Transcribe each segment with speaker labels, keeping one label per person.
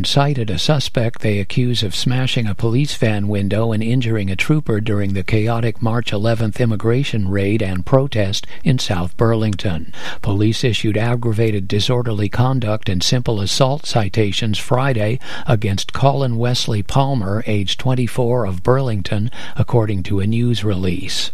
Speaker 1: cited a suspect they accuse of smashing a police van window and injuring a trooper during the chaotic March 11th immigration raid and protest in South Burlington. Police issued aggravated disorderly conduct and simple assault citations Friday against Colin Wesley Palmer, age 24, of Burlington, according to a news release.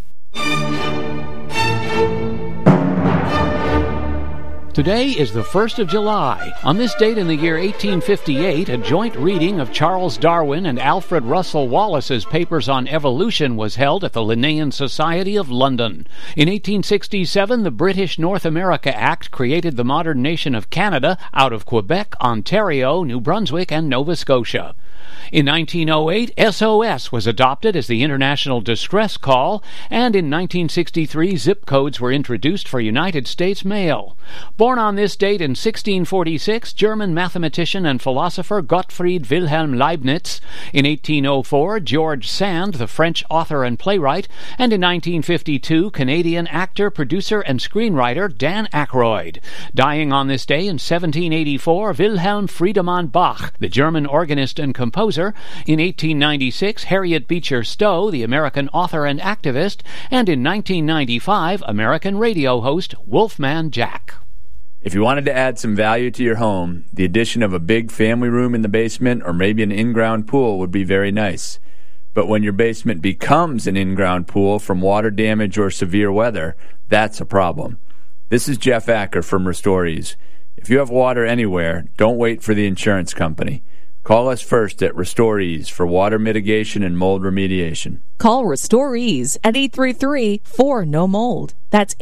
Speaker 1: Today is the 1st of July. On this date in the year 1858, a joint reading of Charles Darwin and Alfred Russel Wallace's papers on evolution was held at the Linnean Society of London. In 1867, the British North America Act created the modern nation of Canada out of Quebec, Ontario, New Brunswick, and Nova Scotia. In 1908, SOS was adopted as the International Distress Call, and in 1963, zip codes were introduced for United States mail. Born on this date in 1646, German mathematician and philosopher Gottfried Wilhelm Leibniz. In 1804, George Sand, the French author and playwright. And in 1952, Canadian actor, producer, and screenwriter Dan Aykroyd. Dying on this day in 1784, Wilhelm Friedemann Bach, the German organist and composer. In 1896, Harriet Beecher Stowe, the American author and activist. And in 1995, American radio host Wolfman Jack.
Speaker 2: If you wanted to add some value to your home, the addition of a big family room in the basement or maybe an in-ground pool would be very nice. But when your basement becomes an in-ground pool from water damage or severe weather, that's a problem. This is Jeff Acker from Restorees. If you have water anywhere, don't wait for the insurance company. Call us first at Restorees for water mitigation and mold remediation.
Speaker 3: Call Restorees at 833-4-NO-MOLD. That's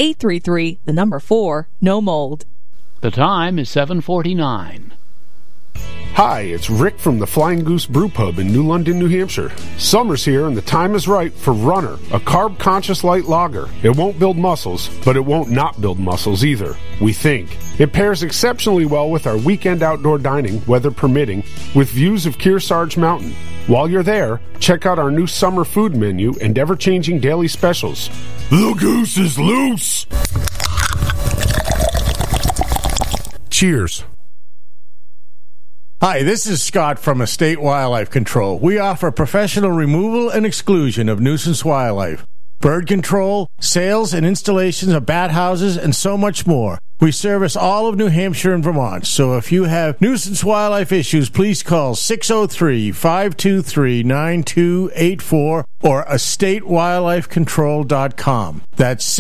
Speaker 3: 833-4-NO-MOLD.
Speaker 1: The time is 7:49.
Speaker 4: Hi, it's Rick from the Flying Goose Brew Pub in New London, New Hampshire. Summer's here and the time is right for Runner, a carb-conscious light lager. It won't build muscles, but it won't not build muscles either, we think. It pairs exceptionally well with our weekend outdoor dining, weather permitting, with views of Kearsarge Mountain. While you're there, check out our new summer food menu and ever-changing daily specials. The goose is loose! Cheers.
Speaker 5: Hi, this is Scott from Estate Wildlife Control. We offer professional removal and exclusion of nuisance wildlife, bird control, sales and installations of bat houses, and so much more. We service all of New Hampshire and Vermont, so if you have nuisance wildlife issues, please call 603-523-9284 or estatewildlifecontrol.com. That's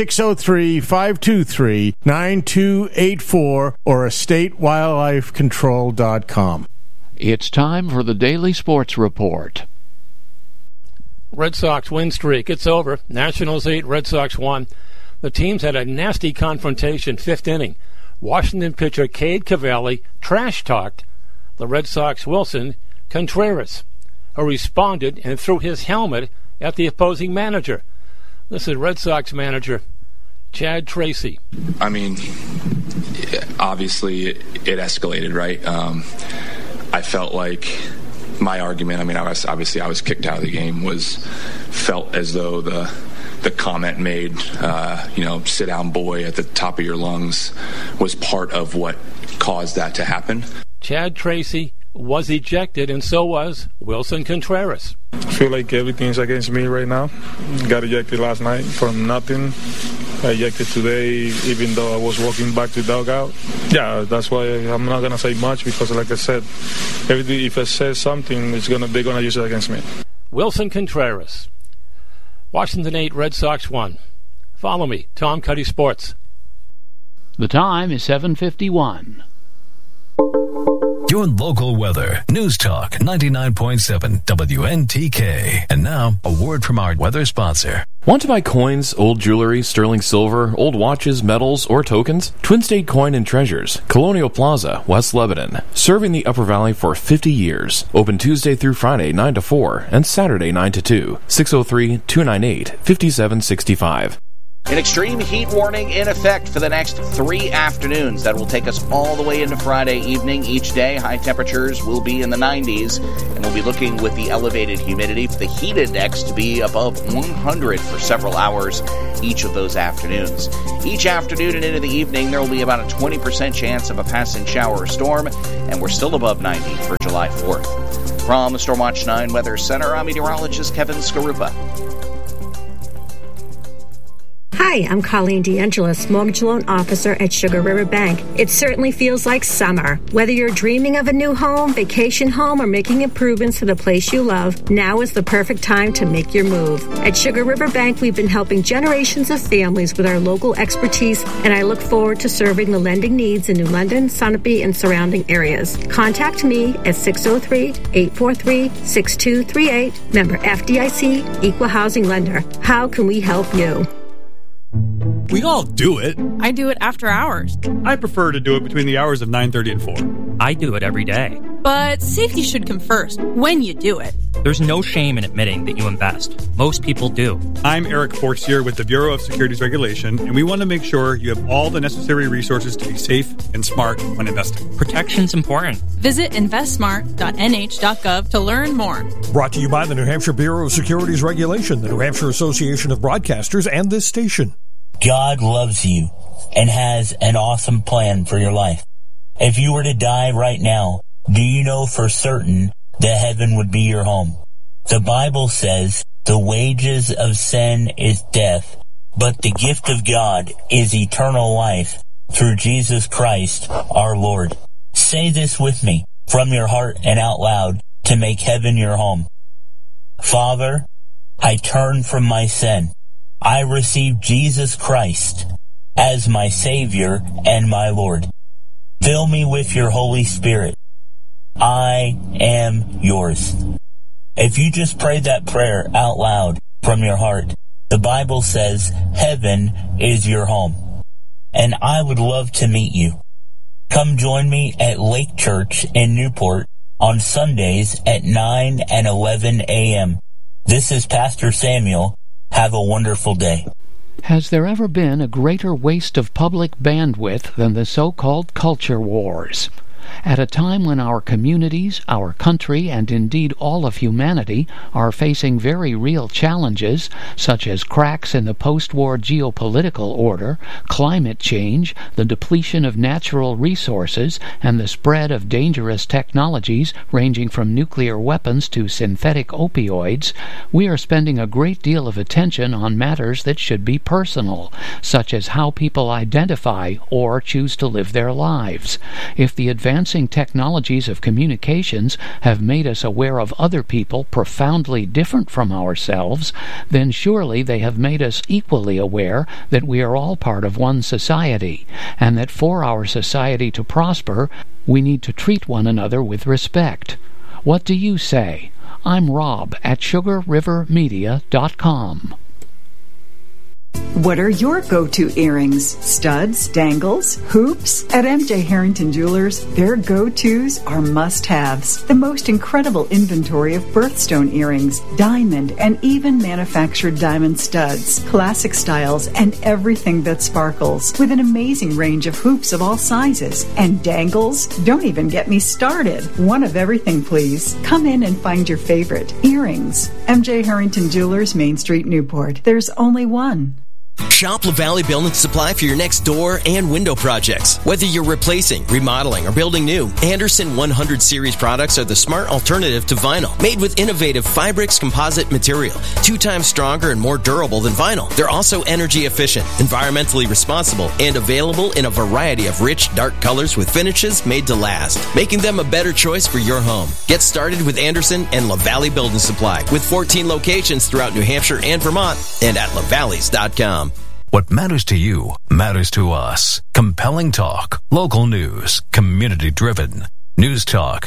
Speaker 5: 603-523-9284 or estatewildlifecontrol.com.
Speaker 1: It's time for the Daily Sports Report.
Speaker 6: Red Sox win streak. It's over. Nationals 8, Red Sox 1. The teams had a nasty confrontation, 5th inning. Washington pitcher Cade Cavalli trash-talked the Red Sox Wilson Contreras, who responded and threw his helmet at the opposing manager. This is Red Sox manager Chad Tracy.
Speaker 7: I mean, obviously it escalated, right? I felt like my argument, I was kicked out of the game, felt as though the comment made, sit down boy at the top of your lungs was part of what caused that to happen. Chad Tracy was ejected, and so was Wilson Contreras.
Speaker 8: I feel like everything's against me right now. Got ejected last night from nothing. I ejected today, even though I was walking back to dugout. Yeah, that's why I'm not going to say much, because like I said, if I say something, they're going to use it against me.
Speaker 6: Wilson Contreras. Washington 8, Red Sox 1. Follow me, Tom Cuddy Sports.
Speaker 1: The time is 7:51.
Speaker 9: Your local weather. News Talk 99.7 WNTK. And now, a word from our weather sponsor.
Speaker 10: Want to buy coins, old jewelry, sterling silver, old watches, medals, or tokens? Twin State Coin and Treasures, Colonial Plaza, West Lebanon. Serving the Upper Valley for 50 years. Open Tuesday through Friday 9 to 4 and Saturday 9 to 2. 603-298-5765.
Speaker 11: An extreme heat warning in effect for the next 3 afternoons. That will take us all the way into Friday evening. Each day, high temperatures will be in the 90s, and we'll be looking with the elevated humidity for the heat index to be above 100 for several hours each of those afternoons. Each afternoon and into the evening, there will be about a 20% chance of a passing shower or storm, and we're still above 90 for July 4th. From the Stormwatch 9 Weather Center, I'm meteorologist Kevin Skarupa.
Speaker 12: Hi, I'm Colleen DeAngelis, Mortgage Loan Officer at Sugar River Bank. It certainly feels like summer. Whether you're dreaming of a new home, vacation home, or making improvements to the place you love, now is the perfect time to make your move. At Sugar River Bank, we've been helping generations of families with our local expertise, and I look forward to serving the lending needs in New London, Sunapee, and surrounding areas. Contact me at 603-843-6238, member FDIC, Equal Housing Lender. How can we help you?
Speaker 13: We all do it.
Speaker 14: I do it after hours.
Speaker 13: I prefer to do it between the hours of 9:30 and 4.
Speaker 15: I do it every day.
Speaker 14: But safety should come first when you do it.
Speaker 15: There's no shame in admitting that you invest. Most people do.
Speaker 13: I'm Eric Forcier with the Bureau of Securities Regulation, and we want to make sure you have all the necessary resources to be safe and smart when investing.
Speaker 15: Protection's important.
Speaker 14: Visit investsmart.nh.gov to learn more.
Speaker 16: Brought to you by the New Hampshire Bureau of Securities Regulation, the New Hampshire Association of Broadcasters, and this station.
Speaker 17: God loves you and has an awesome plan for your life. If you were to die right now, do you know for certain that heaven would be your home? The Bible says the wages of sin is death, but the gift of God is eternal life through Jesus Christ our Lord. Say this with me from your heart and out loud to make heaven your home. Father, I turn from my sin. I receive Jesus Christ as my Savior and my Lord. Fill me with your Holy Spirit. I am yours. If you just prayed that prayer out loud from your heart, the Bible says heaven is your home. And I would love to meet you. Come join me at Lake Church in Newport on Sundays at 9 and 11 a.m. This is Pastor Samuel. Have a wonderful day.
Speaker 1: Has there ever been a greater waste of public bandwidth than the so-called culture wars? At a time when our communities, our country, and indeed all of humanity are facing very real challenges, such as cracks in the post-war geopolitical order, climate change, the depletion of natural resources, and the spread of dangerous technologies ranging from nuclear weapons to synthetic opioids, we are spending a great deal of attention on matters that should be personal, such as how people identify or choose to live their lives. If the advancing technologies of communications have made us aware of other people profoundly different from ourselves, then surely they have made us equally aware that we are all part of one society, and that for our society to prosper, we need to treat one another with respect. What do you say? I'm Rob at SugarRiverMedia.com.
Speaker 18: What are your go-to earrings? Studs, dangles, hoops? At MJ Harrington Jewelers, their go-tos are must-haves. The most incredible inventory of birthstone earrings, diamond, and even manufactured diamond studs, classic styles, and everything that sparkles, with an amazing range of hoops of all sizes. And dangles? Don't even get me started. One of everything, please. Come in and find your favorite. Earrings. MJ Harrington Jewelers, Main Street, Newport. There's only one.
Speaker 19: Shop LaValle Building Supply for your next door and window projects. Whether you're replacing, remodeling, or building new, Anderson 100 Series products are the smart alternative to vinyl. Made with innovative Fibrix composite material, 2 times stronger and more durable than vinyl. They're also energy efficient, environmentally responsible, and available in a variety of rich, dark colors with finishes made to last, making them a better choice for your home. Get started with Anderson and LaValle Building Supply with 14 locations throughout New Hampshire and Vermont and at lavalleys.com.
Speaker 9: What matters to you matters to us. Compelling talk, local news, community-driven. News Talk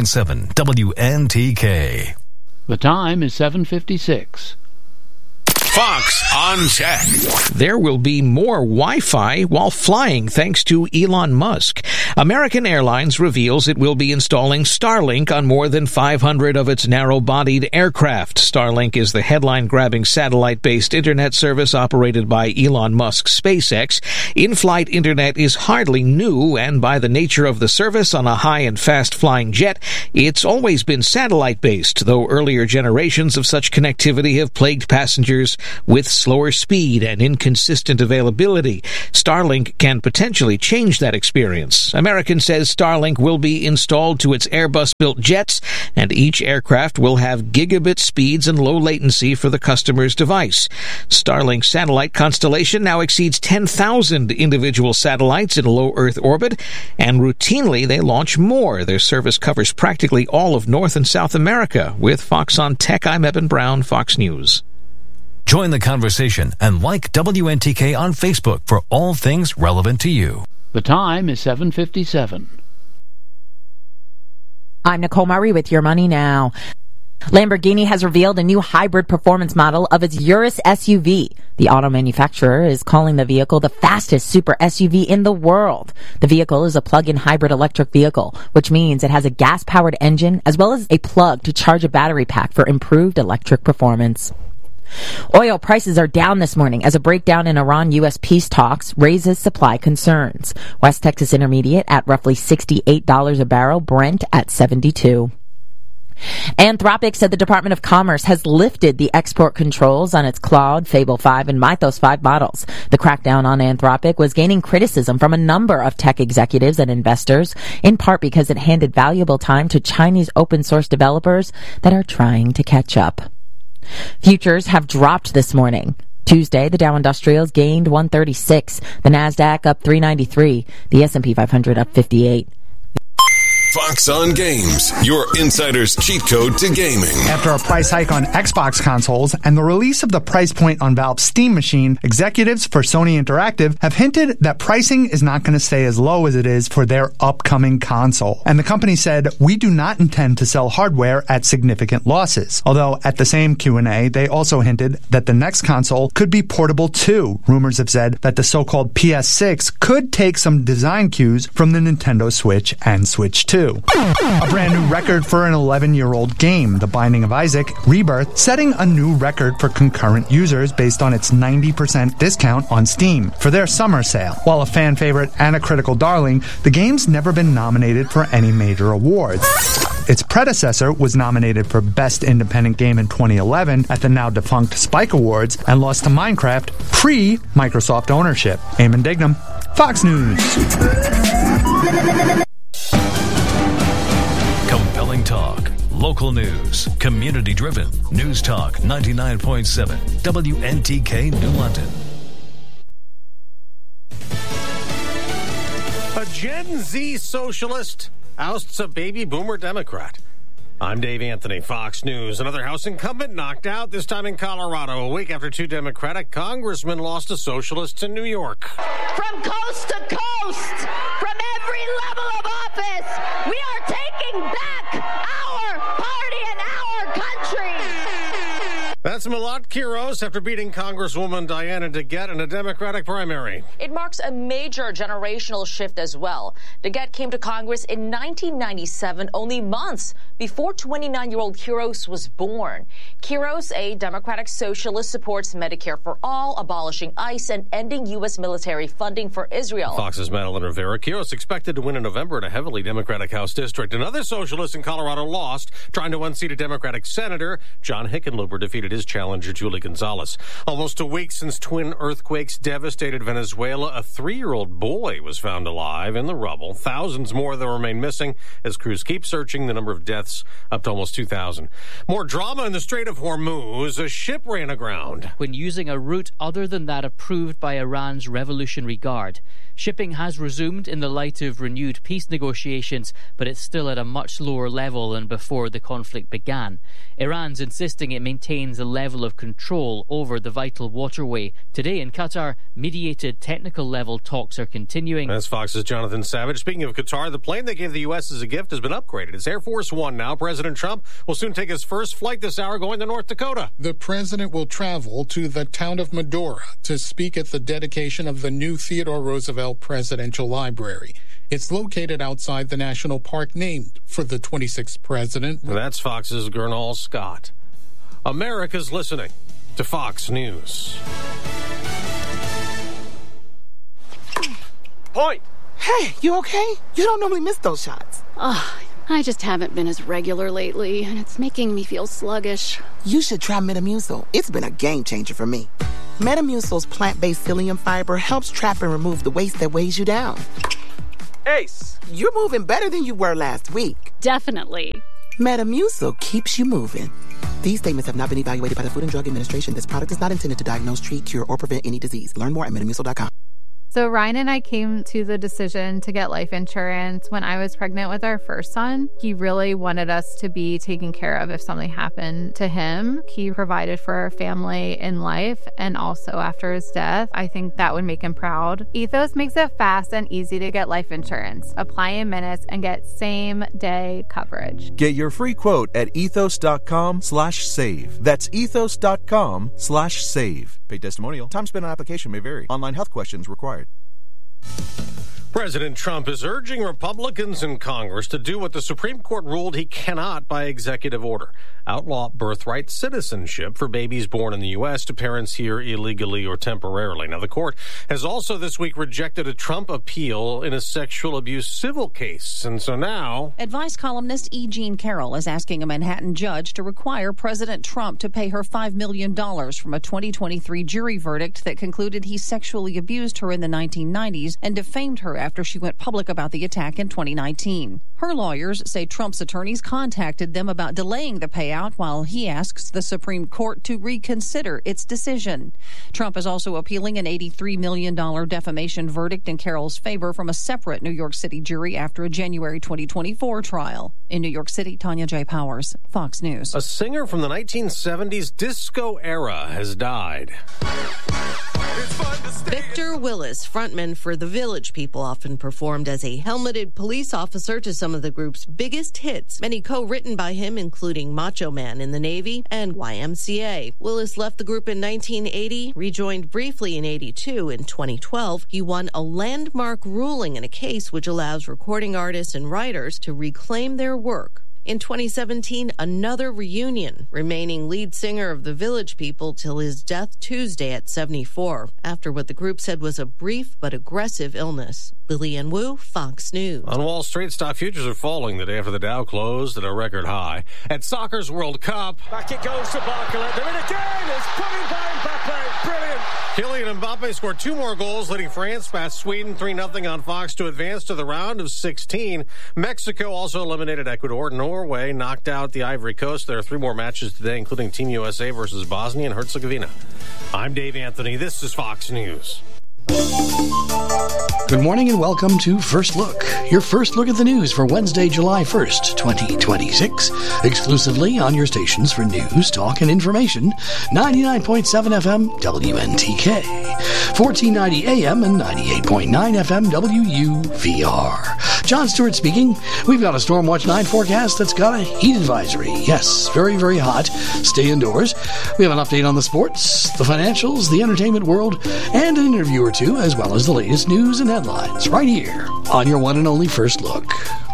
Speaker 9: 99.7 WNTK.
Speaker 1: The time is 7:56.
Speaker 20: Fox on Tech.
Speaker 21: There will be more Wi-Fi while flying thanks to Elon Musk. American Airlines reveals it will be installing Starlink on more than 500 of its narrow-bodied aircraft. Starlink is the headline-grabbing satellite-based internet service operated by Elon Musk's SpaceX. In-flight internet is hardly new, and by the nature of the service on a high and fast-flying jet, it's always been satellite-based, though earlier generations of such connectivity have plagued passengers with slower speed and inconsistent availability. Starlink can potentially change that experience. American says Starlink will be installed to its Airbus-built jets, and each aircraft will have gigabit speeds and low latency for the customer's device. Starlink's satellite constellation now exceeds 10,000 individual satellites in low Earth orbit, and routinely they launch more. Their service covers practically all of North and South America. With Fox on Tech, I'm Eben Brown, Fox News.
Speaker 9: Join the conversation and like WNTK on Facebook for all things relevant to you.
Speaker 1: The time is 7:57.
Speaker 22: I'm Nicole Murray with Your Money Now. Lamborghini has revealed a new hybrid performance model of its Urus SUV. The auto manufacturer is calling the vehicle the fastest super SUV in the world. The vehicle is a plug-in hybrid electric vehicle, which means it has a gas-powered engine as well as a plug to charge a battery pack for improved electric performance. Oil prices are down this morning as a breakdown in Iran-U.S. peace talks raises supply concerns. West Texas Intermediate at roughly $68 a barrel, Brent at $72. Anthropic said the Department of Commerce has lifted the export controls on its Claude, Fable 5, and Mythos 5 models. The crackdown on Anthropic was gaining criticism from a number of tech executives and investors, in part because it handed valuable time to Chinese open-source developers that are trying to catch up. Futures have dropped this morning. Tuesday, the Dow Industrials gained 136, the Nasdaq up 393, the S&P 500 up 58.
Speaker 20: Fox on Games, your insider's cheat code to gaming.
Speaker 23: After a price hike on Xbox consoles and the release of the price point on Valve's Steam machine, executives for Sony Interactive have hinted that pricing is not going to stay as low as it is for their upcoming console. And the company said, we do not intend to sell hardware at significant losses. Although at the same Q&A, they also hinted that the next console could be portable too. Rumors have said that the so-called PS6 could take some design cues from the Nintendo Switch and Switch 2. A brand new record for an 11-year-old game, The Binding of Isaac Rebirth, setting a new record for concurrent users based on its 90% discount on Steam for their summer sale. While a fan favorite and a critical darling, the game's never been nominated for any major awards. Its predecessor was nominated for Best Independent Game in 2011 at the now-defunct Spike Awards and lost to Minecraft pre-Microsoft ownership. Eamon Dignam, Fox News.
Speaker 9: Compelling talk, local news, community-driven. News Talk 99.7, WNTK New London.
Speaker 24: A Gen Z socialist ousts a baby boomer Democrat. I'm Dave Anthony, Fox News. Another House incumbent knocked out, this time in Colorado, a week after two Democratic congressmen lost to socialists in New York.
Speaker 25: From coast to coast, from every level of office, we are taking back our party and our country.
Speaker 24: That's Malat Quiros after beating Congresswoman Diana DeGette in a Democratic primary.
Speaker 26: It marks a major generational shift as well. DeGette came to Congress in 1997, only months before 29-year-old Quiros was born. Quiros, a Democratic socialist, supports Medicare for all, abolishing ICE, and ending U.S. military funding for Israel.
Speaker 24: Fox's Madeline Rivera. Quiros expected to win in November in a heavily Democratic House district. Another socialist in Colorado lost, trying to unseat a Democratic senator. John Hickenlooper defeated his challenger, Julie Gonzalez. Almost a week since twin earthquakes devastated Venezuela, a 3-year-old boy was found alive in the rubble. Thousands more that remain missing as crews keep searching. The number of deaths up to almost 2,000. More drama in the Strait of Hormuz. A ship ran aground
Speaker 27: when using a route other than that approved by Iran's Revolutionary Guard. Shipping has resumed in the light of renewed peace negotiations, but it's still at a much lower level than before the conflict began. Iran's insisting it maintains a level of control over the vital waterway. Today in Qatar, mediated technical level talks are continuing.
Speaker 24: That's Fox's Jonathan Savage. Speaking of Qatar, the plane they gave the U.S. as a gift has been upgraded. It's Air Force One now. President Trump will soon take his first flight this hour going to North Dakota.
Speaker 2: The president will travel to the town of Medora to speak at the dedication of the new Theodore Roosevelt Presidential Library. It's located outside the national park named for the 26th president.
Speaker 24: That's Fox's Gernal Scott. America's listening to Fox News.
Speaker 3: Point! Hey, you okay? You don't normally miss those shots.
Speaker 4: I just haven't been as regular lately, and it's making me feel sluggish.
Speaker 3: You should try Metamucil. It's been a game changer for me. Metamucil's plant-based psyllium fiber helps trap and remove the waste that weighs you down. Ace, you're moving better than you were last week.
Speaker 4: Definitely.
Speaker 3: Metamucil keeps you moving. These statements have not been evaluated by the Food and Drug Administration. This product is not intended to diagnose, treat, cure, or prevent any disease. Learn more at Metamucil.com.
Speaker 5: So Ryan and I came to the decision to get life insurance when I was pregnant with our first son. He really wanted us to be taken care of if something happened to him. He provided for our family in life and also after his death. I think that would make him proud. Ethos makes it fast and easy to get life insurance. Apply in minutes and get same-day coverage.
Speaker 6: Get your free quote at ethos.com/save. That's ethos.com/save. Paid testimonial. Time spent on application may vary. Online health questions required.
Speaker 24: President Trump is urging Republicans in Congress to do what the Supreme Court ruled he cannot by executive order: outlaw birthright citizenship for babies born in the U.S. to parents here illegally or temporarily. Now, the court has also this week rejected a Trump appeal in a sexual abuse civil case. And so now,
Speaker 7: Advice columnist E. Jean Carroll is asking a Manhattan judge to require President Trump to pay her $5 million from a 2023 jury verdict that concluded he sexually abused her in the 1990s and defamed her after she went public about the attack in 2019. Her lawyers say Trump's attorneys contacted them about delaying the payout while he asks the Supreme Court to reconsider its decision. Trump is also appealing an $83 million defamation verdict in Carroll's favor from a separate New York City jury after a January 2024 trial. In New York City, Tanya J. Powers, Fox News.
Speaker 24: A singer from the 1970s disco era has died.
Speaker 8: Victor Willis, frontman for The Village People, often performed as a helmeted police officer to some of the group's biggest hits, many co-written by him, including Macho Man in the Navy and YMCA. Willis left the group in 1980, rejoined briefly in 82. In 2012, he won a landmark ruling in a case which allows recording artists and writers to reclaim their work. In 2017, another reunion, remaining lead singer of The Village People till his death Tuesday at 74, after what the group said was a brief but aggressive illness. Lillian Wu, Fox News.
Speaker 24: On Wall Street, stock futures are falling the day after the Dow closed at a record high. At soccer's World Cup,
Speaker 28: back it goes to Barcelona. They're in again. It's put in by Mbappe. Brilliant.
Speaker 24: Kylian Mbappe scored 2 more goals, leading France past Sweden 3-0 on Fox to advance to the round of 16. Mexico also eliminated Ecuador. Norway knocked out the Ivory Coast. There are 3 more matches today, including Team USA versus Bosnia and Herzegovina. I'm Dave Anthony. This is Fox News.
Speaker 29: Good morning and welcome to First Look, your first look at the news for Wednesday, July 1st, 2026, exclusively on your stations for news, talk, and information, 99.7 FM WNTK, 1490 AM and 98.9 FM WUVR. John Stewart speaking. We've got a Storm Watch 9 forecast that's got a heat advisory. Yes, very, very hot. Stay indoors. We have an update on the sports, the financials, the entertainment world, and an interview or two, as well as the latest news and headlines, right here on your one and only First Look.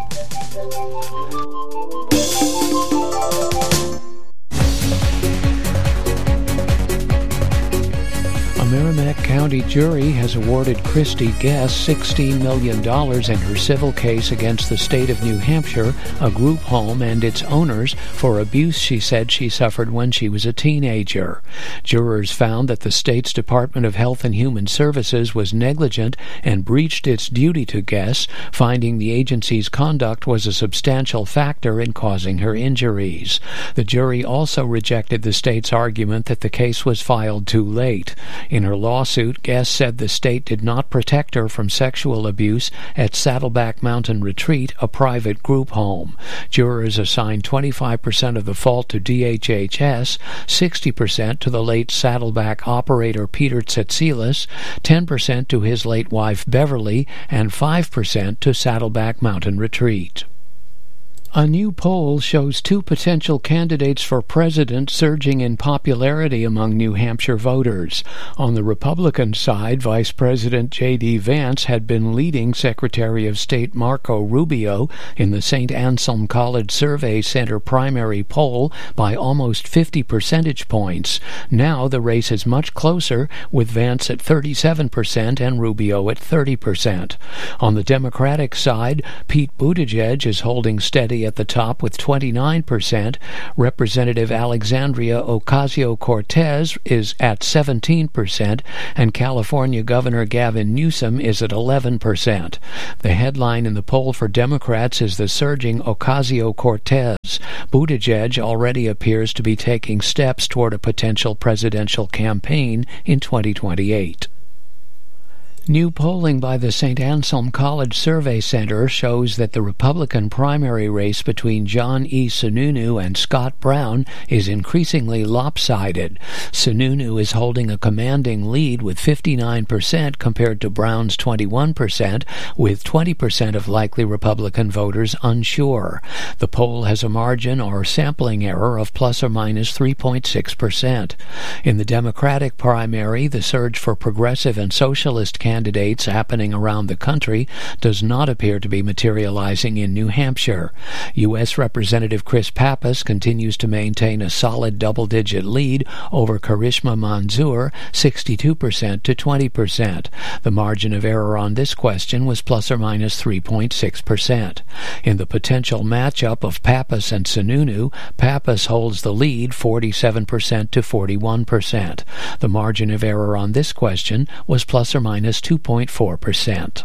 Speaker 1: A Merrimack County jury has awarded Christy Guess $16 million in her civil case against the state of New Hampshire, a group home, and its owners for abuse she said she suffered when she was a teenager. Jurors found that the state's Department of Health and Human Services was negligent and breached its duty to Guess, finding the agency's conduct was a substantial factor in causing her injuries. The jury also rejected the state's argument that the case was filed too late. In her lawsuit, guests said the state did not protect her from sexual abuse at Saddleback Mountain Retreat, a private group home. Jurors assigned 25% of the fault to DHHS, 60% to the late Saddleback operator Peter Tsatsilas, 10% to his late wife Beverly, and 5% to Saddleback Mountain Retreat. A new poll shows two potential candidates for president surging in popularity among New Hampshire voters. On the Republican side, Vice President J.D. Vance had been leading Secretary of State Marco Rubio in the St. Anselm College Survey Center primary poll by almost 50 percentage points. Now the race is much closer, with Vance at 37% and Rubio at 30%. On the Democratic side, Pete Buttigieg is holding steady at the top with 29%. Representative Alexandria Ocasio-Cortez is at 17%, and California Governor Gavin Newsom is at 11%. The headline in the poll for Democrats is the surging Ocasio-Cortez. Buttigieg already appears to be taking steps toward a potential presidential campaign in 2028. New polling by the St. Anselm College Survey Center shows that the Republican primary race between John E. Sununu and Scott Brown is increasingly lopsided. Sununu is holding a commanding lead with 59% compared to Brown's 21%, with 20% of likely Republican voters unsure. The poll has a margin or sampling error of plus or minus 3.6%. In the Democratic primary, the surge for progressive and socialist candidates happening around the country does not appear to be materializing in New Hampshire. U.S. Representative Chris Pappas continues to maintain a solid double-digit lead over Karishma Manzoor, 62% to 20%. The margin of error on this question was plus or minus 3.6%. In the potential matchup of Pappas and Sununu, Pappas holds the lead 47% to 41%. The margin of error on this question was plus or minus 2.4%.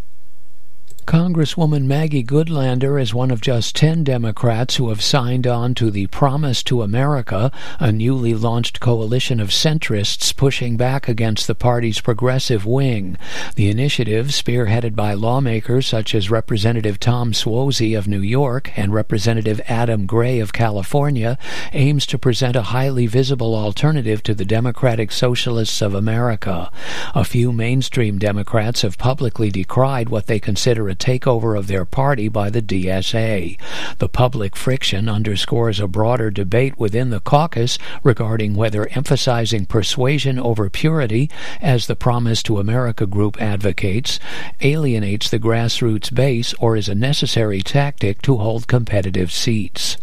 Speaker 1: Congresswoman Maggie Goodlander is one of just 10 Democrats who have signed on to the Promise to America, a newly launched coalition of centrists pushing back against the party's progressive wing. The initiative, spearheaded by lawmakers such as Representative Tom Suozzi of New York and Representative Adam Gray of California, aims to present a highly visible alternative to the Democratic Socialists of America. A few mainstream Democrats have publicly decried what they consider a takeover of their party by the DSA. The public friction underscores a broader debate within the caucus regarding whether emphasizing persuasion over purity, as the Promise to America group advocates, alienates the grassroots base or is a necessary tactic to hold competitive seats.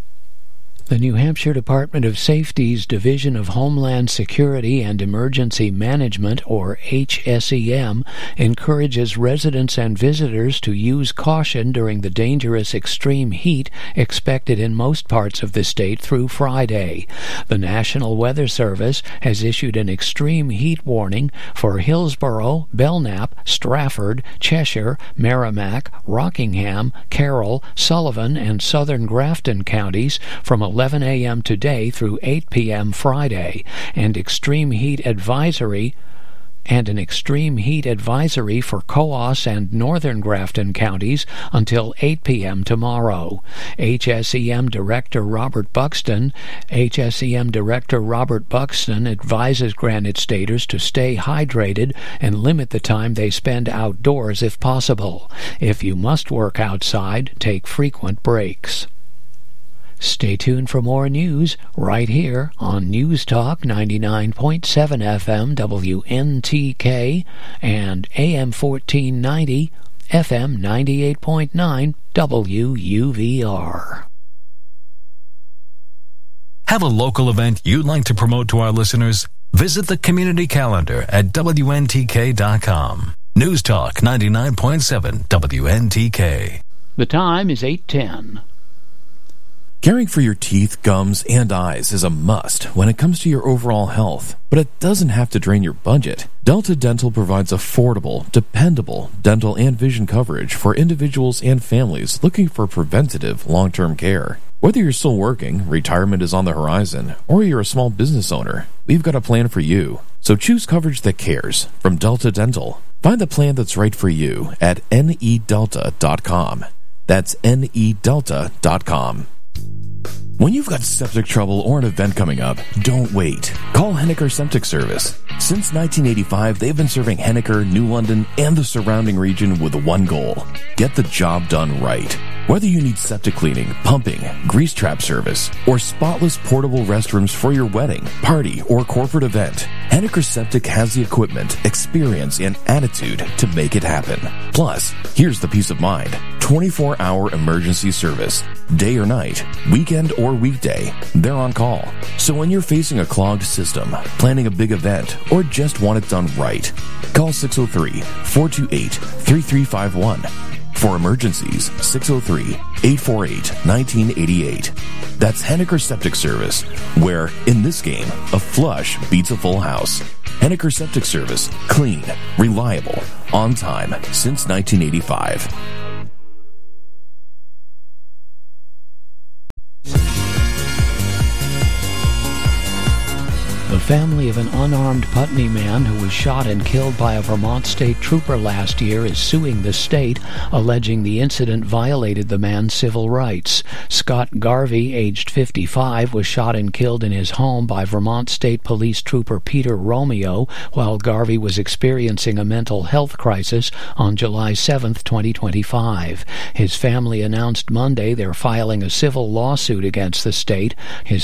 Speaker 1: The New Hampshire Department of Safety's Division of Homeland Security and Emergency Management, or HSEM, encourages residents and visitors to use caution during the dangerous extreme heat expected in most parts of the state through Friday. The National Weather Service has issued an extreme heat warning for Hillsborough, Belknap, Strafford, Cheshire, Merrimack, Rockingham, Carroll, Sullivan, and southern Grafton counties from 11 a.m. today through 8 p.m. Friday, and an extreme heat advisory for Coos and northern Grafton counties until 8 p.m. tomorrow. HSEM Director Robert Buxton advises Granite Staters to stay hydrated and limit the time they spend outdoors if possible. If you must work outside, take frequent breaks. Stay tuned for more news right here on News Talk 99.7 FM WNTK and AM 1490 FM 98.9 WUVR.
Speaker 9: Have a local event you'd like to promote to our listeners? Visit the community calendar at WNTK.com. News Talk 99.7 WNTK.
Speaker 1: The time is 8:10.
Speaker 10: Caring for your teeth, gums, and eyes is a must when it comes to your overall health, but it doesn't have to drain your budget. Delta Dental provides affordable, dependable dental and vision coverage for individuals and families looking for preventative long-term care. Whether you're still working, retirement is on the horizon, or you're a small business owner, we've got a plan for you. So choose coverage that cares from Delta Dental. Find the plan that's right for you at nedelta.com. That's nedelta.com. When you've got septic trouble or an event coming up, don't wait. Call Henniker Septic Service. Since 1985, they've been serving Henniker, New London, and the surrounding region with one goal: get the job done right. Whether you need septic cleaning, pumping, grease trap service, or spotless portable restrooms for your wedding, party, or corporate event, Henniker Septic has the equipment, experience, and attitude to make it happen. Plus, here's the peace of mind: 24-hour emergency service. Day or night, weekend or weekday, they're on call. So when you're facing a clogged system, planning a big event, or just want it done right, call 603-428-3351. For emergencies, 603-848-1988. That's Henniker Septic Service, where, in this game, a flush beats a full house. Henniker Septic Service. Clean, reliable, on time, since 1985.
Speaker 1: The family of an unarmed Putney man who was shot and killed by a Vermont state trooper last year is suing the state, alleging the incident violated the man's civil rights. Scott Garvey, aged 55, was shot and killed in his home by Vermont State Police Trooper Peter Romeo while Garvey was experiencing a mental health crisis on July 7, 2025. His family announced Monday they're filing a civil lawsuit against the state.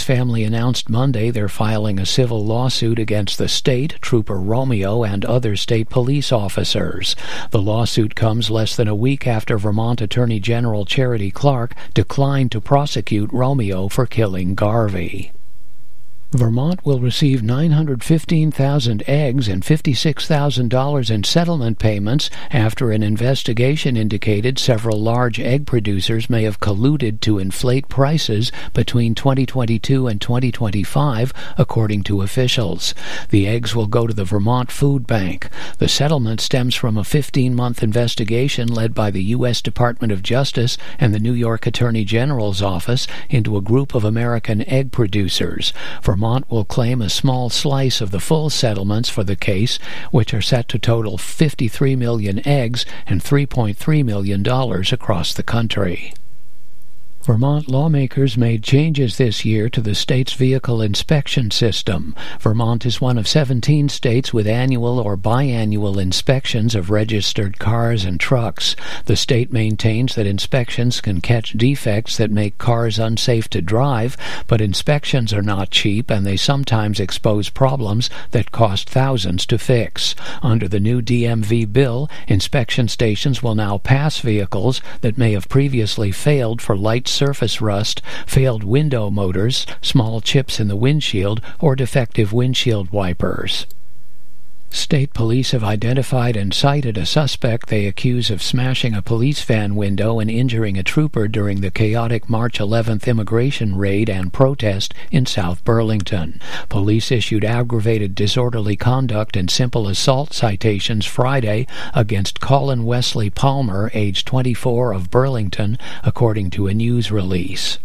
Speaker 1: Lawsuit against the state, Trooper Romeo, and other state police officers. The lawsuit comes less than a week after Vermont Attorney General Charity Clark declined to prosecute Romeo for killing Garvey. Vermont will receive 915,000 eggs and $56,000 in settlement payments after an investigation indicated several large egg producers may have colluded to inflate prices between 2022 and 2025, according to officials. The eggs will go to the Vermont Food Bank. The settlement stems from a 15-month investigation led by the U.S. Department of Justice and the New York Attorney General's office into a group of American egg producers. Vermont will claim a small slice of the full settlements for the case, which are set to total 53 million eggs and $3.3 million across the country. Vermont lawmakers made changes this year to the state's vehicle inspection system. Vermont is one of 17 states with annual or biannual inspections of registered cars and trucks. The state maintains that inspections can catch defects that make cars unsafe to drive, but inspections are not cheap and they sometimes expose problems that cost thousands to fix. Under the new DMV bill, inspection stations will now pass vehicles that may have previously failed for light surface rust, failed window motors, small chips in the windshield, or defective windshield wipers. State police have identified and cited a suspect they accuse of smashing a police van window and injuring a trooper during the chaotic March 11th immigration raid and protest in South Burlington. Police issued aggravated disorderly conduct and simple assault citations Friday against Colin Wesley Palmer, age 24, of Burlington, according to a news release.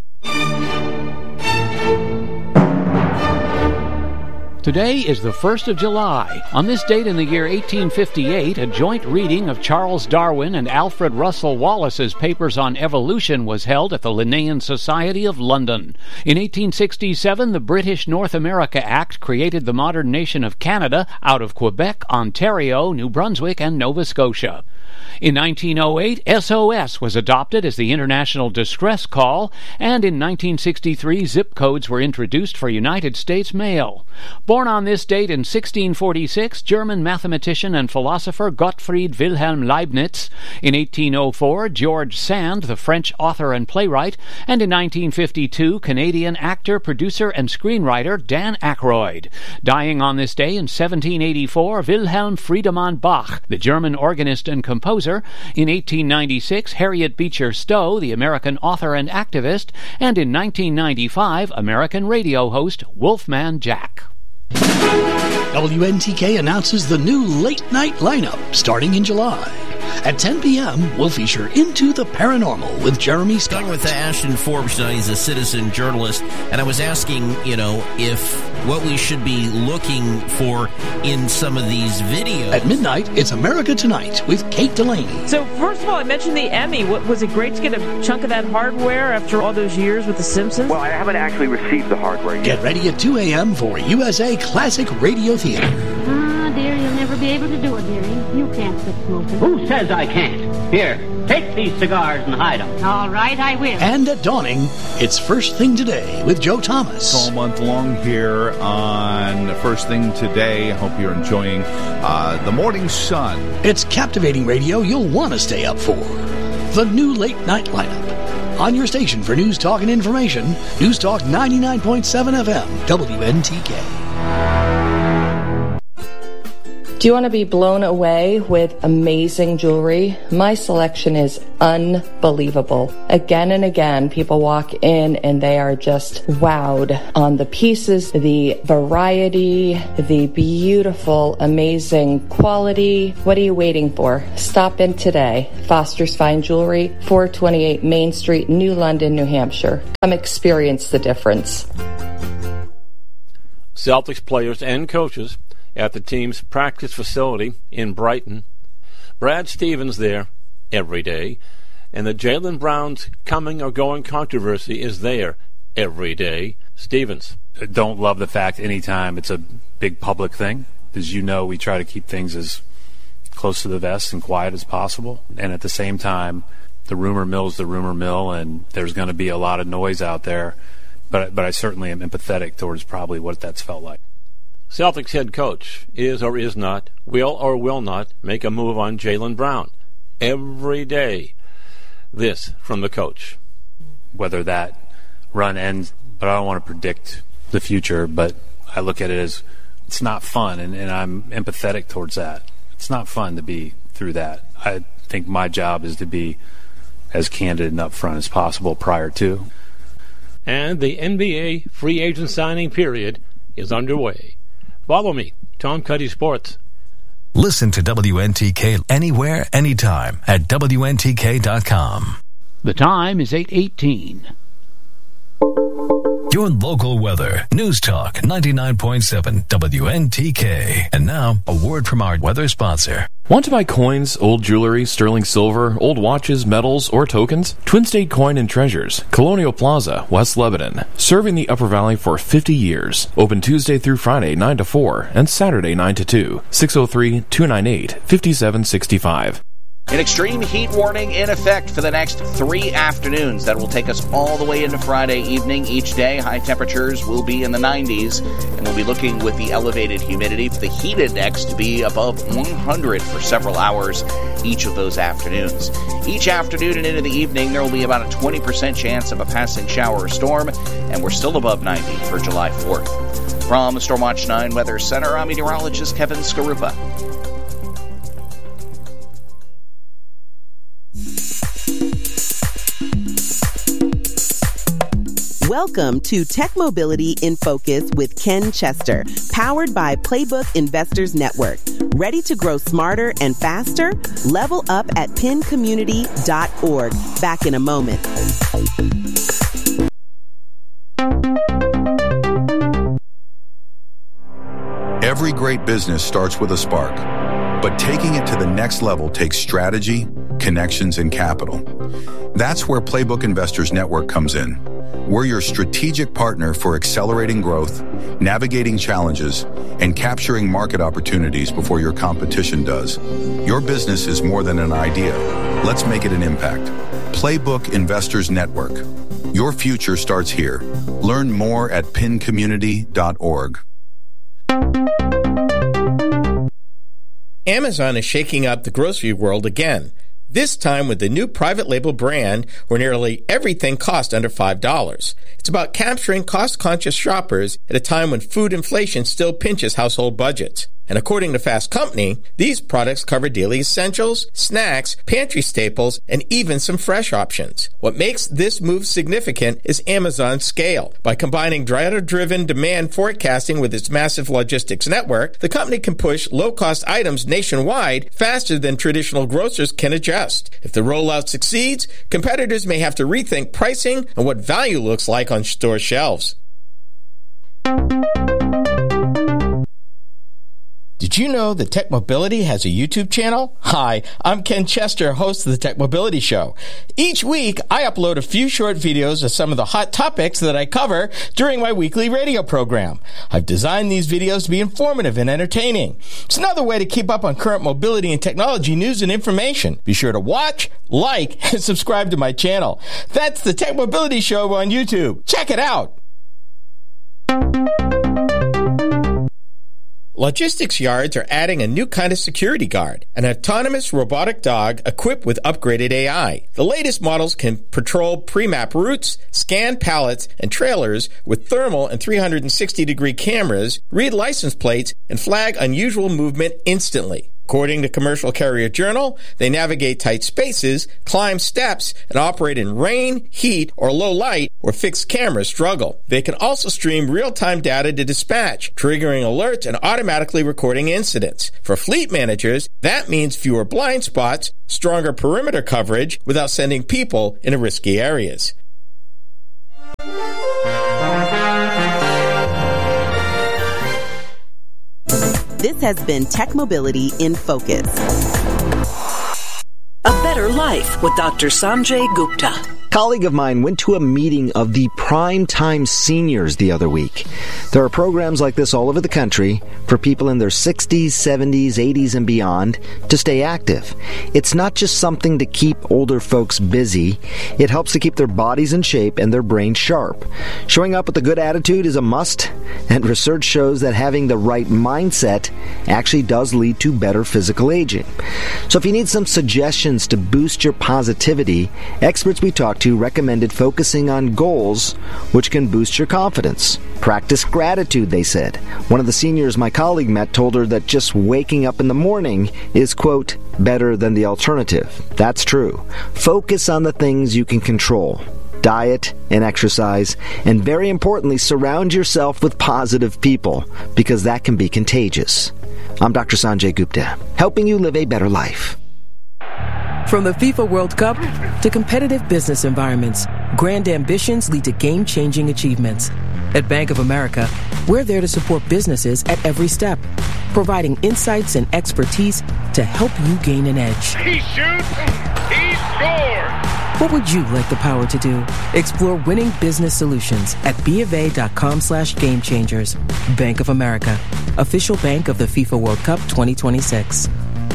Speaker 1: Today is the 1st of July. On this date in the year 1858, a joint reading of Charles Darwin and Alfred Russel Wallace's papers on evolution was held at the Linnean Society of London. In 1867, the British North America Act created the modern nation of Canada out of Quebec, Ontario, New Brunswick, and Nova Scotia. In 1908, SOS was adopted as the International Distress Call, and in 1963, zip codes were introduced for United States mail. Born on this date in 1646, German mathematician and philosopher Gottfried Wilhelm Leibniz. In 1804, George Sand, the French author and playwright. And in 1952, Canadian actor, producer, and screenwriter Dan Aykroyd. Dying on this day in 1784, Wilhelm Friedemann Bach, the German organist and composer. In 1896, Harriet Beecher Stowe, the American author and activist. And in 1995, American radio host Wolfman Jack.
Speaker 29: WNTK announces the new late-night lineup starting in July. At 10 p.m., we'll feature Into the Paranormal with Jeremy Scott.
Speaker 11: Talking with Ashton Forbes tonight. He's a citizen journalist, and I was asking, if what we should be looking for in some of these videos.
Speaker 29: At midnight, it's America Tonight with Kate Delaney.
Speaker 12: So, first of all, I mentioned the Emmy. Was it great to get a chunk of that hardware after all those years with The Simpsons?
Speaker 13: Well, I haven't actually received the hardware yet.
Speaker 29: Get ready at 2 a.m. for USA Classic Radio Theater.
Speaker 14: Ah, dear, you'll never be able to do it, dearie. You can't quit smoking.
Speaker 15: Who says I can't? Here, take these cigars and hide them.
Speaker 14: All right, I will.
Speaker 29: And at dawning, it's First Thing Today with Joe Thomas.
Speaker 16: All month long here on First Thing Today. I hope you're enjoying the morning sun.
Speaker 29: It's captivating radio you'll want to stay up for. The new late night lineup. On your station for news, talk, and information, News Talk 99.7 FM, WNTK.
Speaker 17: Do you want to be blown away with amazing jewelry? My selection is unbelievable. Again and again, people walk in and they are just wowed on the pieces, the variety, the beautiful, amazing quality. What are you waiting for? Stop in today. Foster's Fine Jewelry, 428 Main Street, New London, New Hampshire. Come experience the difference.
Speaker 18: Celtics players and coaches at the team's practice facility in Brighton. Brad Stevens there every day, and the Jaylen Brown's coming or going controversy is there every day. Stevens.
Speaker 19: Don't love the fact anytime it's a big public thing. As you know, we try to keep things as close to the vest and quiet as possible. And at the same time, the rumor mill's the rumor mill, and there's going to be a lot of noise out there. But I certainly am empathetic towards probably what that's felt like.
Speaker 18: Celtics head coach is or is not, will or will not make a move on Jaylen Brown every day. This from the coach.
Speaker 19: Whether that run ends, but I don't want to predict the future, but I look at it as it's not fun, and I'm empathetic towards that. It's not fun to be through that. I think my job is to be as candid and upfront as possible prior to.
Speaker 18: And the NBA free agent signing period is underway. Follow me, Tom Cuddy Sports.
Speaker 9: Listen to WNTK anywhere, anytime at WNTK.com.
Speaker 1: The time is 8:18.
Speaker 9: Your local weather. News Talk 99.7 WNTK. And now, a word from our weather sponsor.
Speaker 10: Want to buy coins, old jewelry, sterling silver, old watches, metals, or tokens? Twin State Coin and Treasures, Colonial Plaza, West Lebanon. Serving the Upper Valley for 50 years. Open Tuesday through Friday 9 to 4 and Saturday 9 to 2. 603-298-5765.
Speaker 30: An extreme heat warning in effect for the next 3 afternoons. That will take us all the way into Friday evening each day. High temperatures will be in the 90s, and we'll be looking with the elevated humidity for the heat index to be above 100 for several hours each of those afternoons. Each afternoon and into the evening, there will be about a 20% chance of a passing shower or storm, and we're still above 90 for July 4th. From the Stormwatch 9 Weather Center, I'm meteorologist Kevin Skarupa.
Speaker 31: Welcome to Tech Mobility in Focus with Ken Chester, powered by Playbook Investors Network. Ready to grow smarter and faster? Level up at pincommunity.org. Back in a moment.
Speaker 32: Every great business starts with a spark, but taking it to the next level takes strategy, connections, and capital. That's where Playbook Investors Network comes in. We're your strategic partner for accelerating growth, navigating challenges, and capturing market opportunities before your competition does. Your business is more than an idea. Let's make it an impact. Playbook Investors Network. Your future starts here. Learn more at pincommunity.org.
Speaker 33: Amazon is shaking up the grocery world again. This time with the new private label brand where nearly everything costs under $5. It's about capturing cost-conscious shoppers at a time when food inflation still pinches household budgets. And according to Fast Company, these products cover daily essentials, snacks, pantry staples, and even some fresh options. What makes this move significant is Amazon's scale. By combining data-driven demand forecasting with its massive logistics network, the company can push low-cost items nationwide faster than traditional grocers can adjust. If the rollout succeeds, competitors may have to rethink pricing and what value looks like on store shelves. Did you know that Tech Mobility has a YouTube channel? Hi, I'm Ken Chester, host of the Tech Mobility Show. Each week, I upload a few short videos of some of the hot topics that I cover during my weekly radio program. I've designed these videos to be informative and entertaining. It's another way to keep up on current mobility and technology news and information. Be sure to watch, like, and subscribe to my channel. That's the Tech Mobility Show on YouTube. Check it out. Logistics yards are adding a new kind of security guard, an autonomous robotic dog equipped with upgraded AI. The latest models can patrol pre-map routes, scan pallets and trailers with thermal and 360-degree cameras, read license plates, and flag unusual movement instantly. According to Commercial Carrier Journal, they navigate tight spaces, climb steps, and operate in rain, heat, or low light where fixed cameras struggle. They can also stream real-time data to dispatch, triggering alerts and automatically recording incidents. For fleet managers, that means fewer blind spots, stronger perimeter coverage without sending people into risky areas.
Speaker 31: This has been Tech Mobility in Focus.
Speaker 2: A Better Life with Dr. Sanjay Gupta.
Speaker 3: A colleague of mine went to a meeting of the Primetime Seniors the other week. There are programs like this all over the country for people in their 60s, 70s, 80s, and beyond to stay active. It's not just something to keep older folks busy. It helps to keep their bodies in shape and their brains sharp. Showing up with a good attitude is a must, and research shows that having the right mindset actually does lead to better physical aging. So if you need some suggestions to boost your positivity, experts we talked to recommended focusing on goals which can boost your confidence. Practice gratitude, they said. One of the seniors my colleague met told her that just waking up in the morning is, quote, better than the alternative. That's true. Focus on the things you can control. Diet and exercise, and very importantly, surround yourself with positive people, because that can be contagious. I'm Dr. Sanjay Gupta, helping you live a better life.
Speaker 4: From the FIFA World Cup to competitive business environments, grand ambitions lead to game-changing achievements. At Bank of America, we're there to support businesses at every step, providing insights and expertise to help you gain an edge.
Speaker 28: He shoots, he scores!
Speaker 4: What would you like the power to do? Explore winning business solutions at BofA.com/gamechangers. Bank of America, official bank of the FIFA World Cup 2026.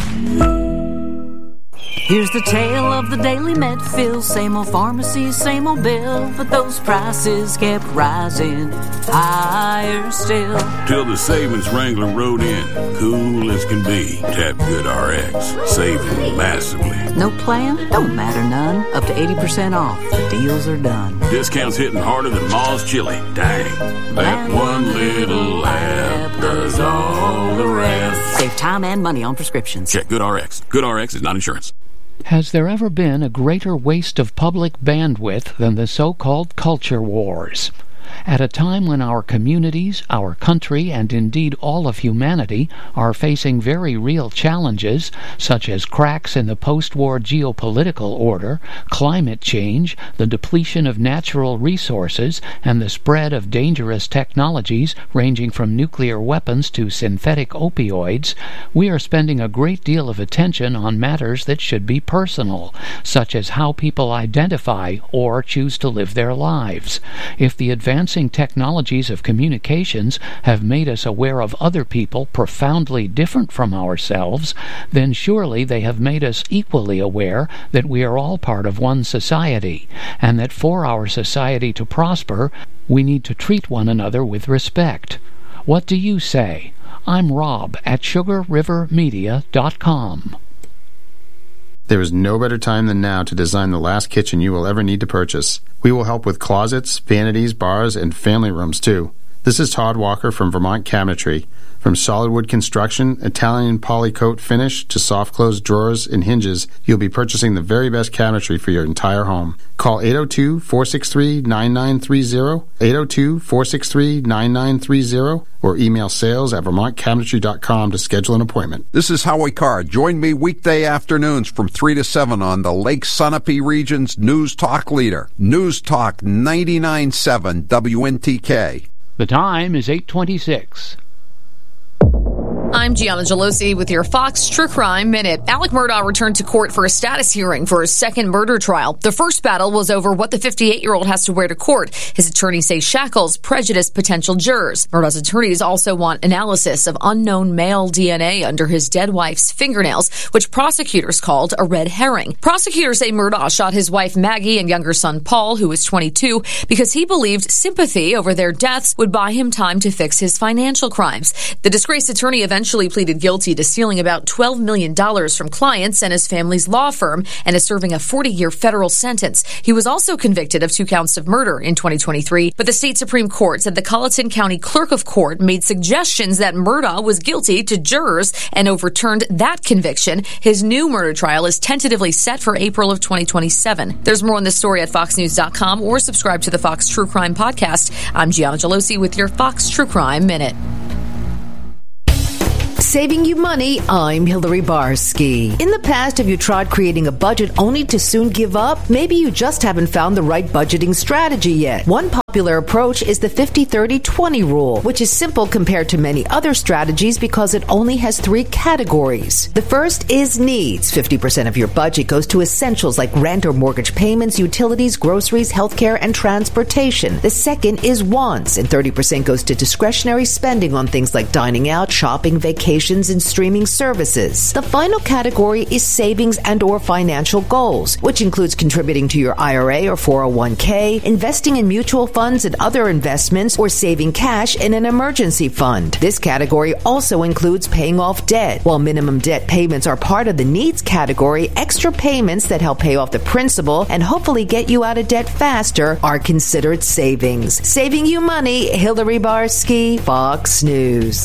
Speaker 5: Here's the tale of the Daily Medfield. Same old pharmacy, same old bill, but those prices kept rising higher still.
Speaker 6: Till the savings wrangler rode in, cool as can be. Tap GoodRx, saving massively.
Speaker 5: No plan? Don't matter none. Up to 80% off. The deals are done.
Speaker 6: Discounts hitting harder than Ma's chili. Dang. That one little app does all the rest.
Speaker 5: Save time and money on prescriptions.
Speaker 6: Check GoodRx. GoodRx is not insurance.
Speaker 1: Has there ever been a greater waste of public bandwidth than the so-called culture wars? At a time when our communities, our country, and indeed all of humanity are facing very real challenges, such as cracks in the post-war geopolitical order, climate change, the depletion of natural resources, and the spread of dangerous technologies ranging from nuclear weapons to synthetic opioids, we are spending a great deal of attention on matters that should be personal, such as how people identify or choose to live their lives. If the advancing technologies of communications have made us aware of other people profoundly different from ourselves, then surely they have made us equally aware that we are all part of one society, and that for our society to prosper, we need to treat one another with respect. What do you say? I'm Rob at SugarRiverMedia.com.
Speaker 7: There is no better time than now to design the last kitchen you will ever need to purchase. We will help with closets, vanities, bars, and family rooms too. This is Todd Walker from Vermont Cabinetry. From solid wood construction, Italian polycoat finish to soft close drawers and hinges, you'll be purchasing the very best cabinetry for your entire home. Call 802-463-9930, 802-463-9930, or email sales@vermontcabinetry.com to schedule an appointment.
Speaker 8: This is Howie Carr. Join me weekday afternoons from 3 to 7 on the Lake Sunapee region's News Talk leader, News Talk 99.7 WNTK.
Speaker 1: The time is 8:26.
Speaker 11: I'm Gianna Gelosi with your Fox True Crime Minute. Alec Murdaugh returned to court for a status hearing for his second murder trial. The first battle was over what the 58-year-old has to wear to court. His attorneys say shackles prejudice potential jurors. Murdaugh's attorneys also want analysis of unknown male DNA under his dead wife's fingernails, which prosecutors called a red herring. Prosecutors say Murdaugh shot his wife Maggie and younger son Paul, who was 22, because he believed sympathy over their deaths would buy him time to fix his financial crimes. The disgraced attorney eventually pleaded guilty to stealing about $12 million from clients and his family's law firm and is serving a 40-year federal sentence. He was also convicted of 2 counts of murder in 2023, but the state Supreme Court said the Colleton County Clerk of Court made suggestions that Murdaugh was guilty to jurors and overturned that conviction. His new murder trial is tentatively set for April of 2027. There's more on this story at foxnews.com or subscribe to the Fox True Crime Podcast. I'm Gianna Gelosi with your Fox True Crime Minute.
Speaker 12: Saving you money, I'm Hillary Barsky. In the past, have you tried creating a budget only to soon give up? Maybe you just haven't found the right budgeting strategy yet. One popular approach is the 50-30-20 rule, which is simple compared to many other strategies because it only has 3 categories. The first is needs. 50% of your budget goes to essentials like rent or mortgage payments, utilities, groceries, healthcare, and transportation. The second is wants, and 30% goes to discretionary spending on things like dining out, shopping, vacations, and streaming services. The final category is savings and or financial goals, which includes contributing to your IRA or 401k, investing in mutual funds and other investments, or saving cash in an emergency fund. This category also includes paying off debt. While minimum debt payments are part of the needs category, extra payments that help pay off the principal and hopefully get you out of debt faster are considered savings. Saving you money, Hillary Barsky, Fox News.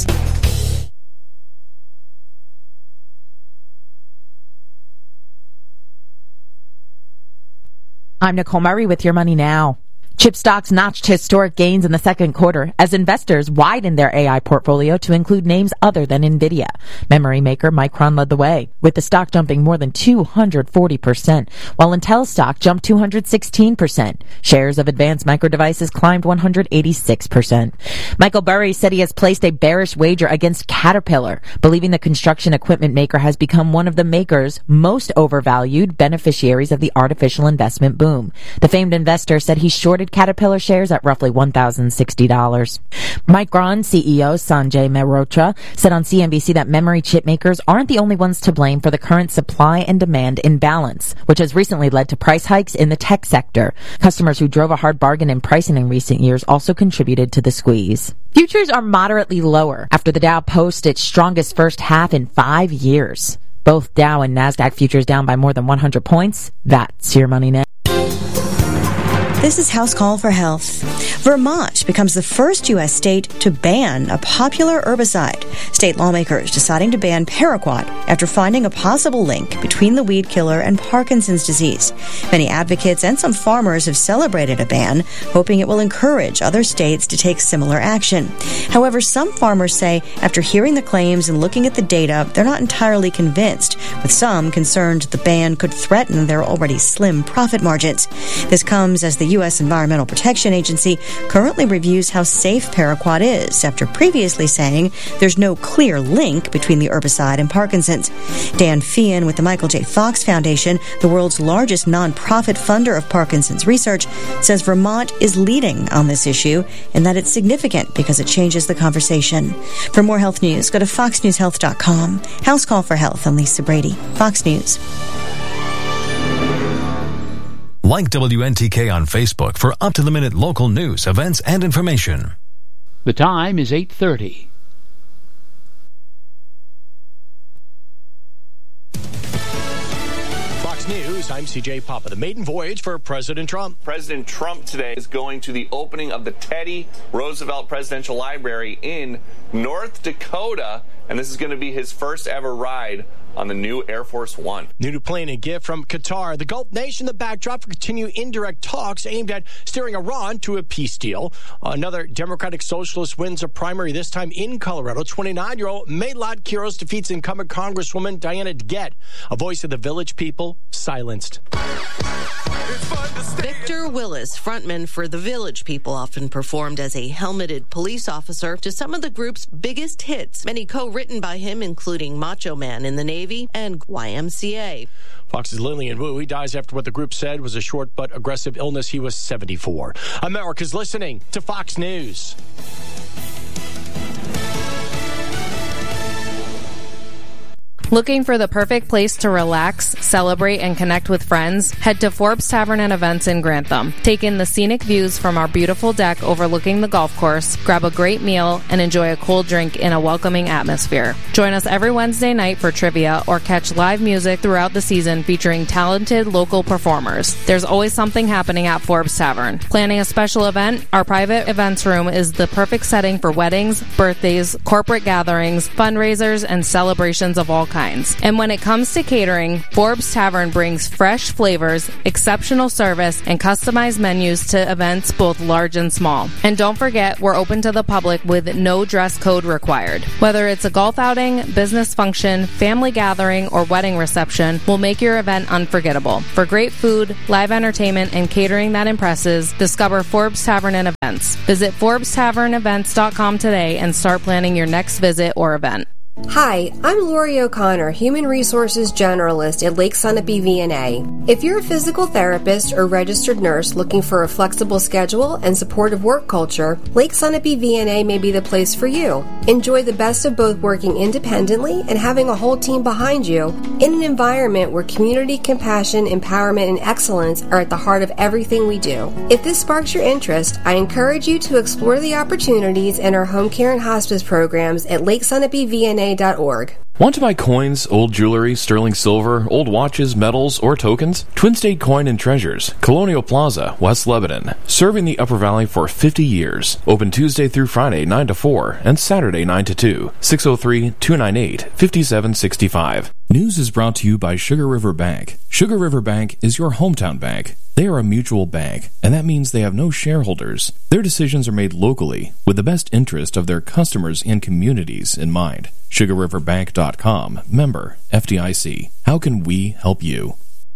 Speaker 13: I'm Nicole Murray with Your Money Now. Chip stocks notched historic gains in the second quarter as investors widened their AI portfolio to include names other than NVIDIA. Memory maker Micron led the way, with the stock jumping more than 240%, while Intel stock jumped 216%. Shares of Advanced Micro Devices climbed 186%. Michael Burry said he has placed a bearish wager against Caterpillar, believing the construction equipment maker has become one of the maker's most overvalued beneficiaries of the artificial investment boom. The famed investor said he shorted Caterpillar shares at roughly $1,060. Micron CEO Sanjay Mehrotra said on CNBC that memory chip makers aren't the only ones to blame for the current supply and demand imbalance, which has recently led to price hikes in the tech sector. Customers who drove a hard bargain in pricing in recent years also contributed to the squeeze. Futures are moderately lower after the Dow posted its strongest first half in 5 years. Both Dow and NASDAQ futures down by more than 100 points. That's Your Money Now.
Speaker 15: This is House Call for Health. Vermont becomes the first U.S. state to ban a popular herbicide. State lawmakers deciding to ban Paraquat after finding a possible link between the weed killer and Parkinson's disease. Many advocates and some farmers have celebrated a ban, hoping it will encourage other states to take similar action. However, some farmers say after hearing the claims and looking at the data, they're not entirely convinced, with some concerned the ban could threaten their already slim profit margins. This comes as the U.S. Environmental Protection Agency currently reviews how safe Paraquat is after previously saying there's no clear link between the herbicide and Parkinson's. Dan Feehan with the Michael J. Fox Foundation, the world's largest nonprofit funder of Parkinson's research, says Vermont is leading on this issue and that it's significant because it changes the conversation. For more health news, go to foxnewshealth.com. House Call for Health. I'm Lisa Brady, Fox News.
Speaker 9: Like WNTK on Facebook for up-to-the-minute local news, events, and information.
Speaker 1: The time is 8:30.
Speaker 20: Fox News
Speaker 14: News, I'm CJ Papa. The maiden voyage for President Trump.
Speaker 16: President Trump today is going to the opening of the Teddy Roosevelt Presidential Library in North Dakota, and this is going to be his first ever ride on the new Air Force One.
Speaker 14: New to plane and gift from Qatar. The Gulf nation, the backdrop for continued indirect talks aimed at steering Iran to a peace deal. Another Democratic Socialist wins a primary, this time in Colorado. 29-year-old Maylot Quiros defeats incumbent Congresswoman Diana DeGette. A voice of the village people silenced.
Speaker 17: Victor Willis, frontman for The Village People, often performed as a helmeted police officer to some of the group's biggest hits, many co-written by him, including Macho Man in the Navy and YMCA.
Speaker 14: Fox's Lillian Wu, he dies after what the group said was a short but aggressive illness. He was 74. America's listening to Fox News.
Speaker 19: Looking for the perfect place to relax, celebrate, and connect with friends? Head to Forbes Tavern and Events in Grantham. Take in the scenic views from our beautiful deck overlooking the golf course, grab a great meal, and enjoy a cold drink in a welcoming atmosphere. Join us every Wednesday night for trivia or catch live music throughout the season featuring talented local performers. There's always something happening at Forbes Tavern. Planning a special event? Our private events room is the perfect setting for weddings, birthdays, corporate gatherings, fundraisers, and celebrations of all kinds. And when it comes to catering, Forbes Tavern brings fresh flavors, exceptional service, and customized menus to events both large and small. And don't forget, we're open to the public with no dress code required. Whether it's a golf outing, business function, family gathering, or wedding reception, we'll make your event unforgettable. For great food, live entertainment, and catering that impresses, discover Forbes Tavern and Events. Visit ForbesTavernEvents.com today and start planning your next visit or event.
Speaker 20: Hi, I'm Lori O'Connor, Human Resources Generalist at Lake Sunapee VNA. If you're a physical therapist or registered nurse looking for a flexible schedule and supportive work culture, Lake Sunapee VNA may be the place for you. Enjoy the best of both working independently and having a whole team behind you in an environment where community, compassion, empowerment, and excellence are at the heart of everything we do. If this sparks your interest, I encourage you to explore the opportunities in our home care and hospice programs at LakeSunapeeVNA.org.
Speaker 10: Want to buy coins, old jewelry, sterling silver, old watches, medals, or tokens? Twin State Coin and Treasures, Colonial Plaza, West Lebanon. Serving the Upper Valley for 50 years. Open Tuesday through Friday 9 to 4 and Saturday 9 to 2. 603-298-5765. News is brought to you by Sugar River Bank. Sugar River Bank is your hometown bank. They are a mutual bank, and that means they have no shareholders. Their decisions are made locally with the best interest of their customers and communities in mind. SugarRiverBank.com. Member FDIC. How can we help you?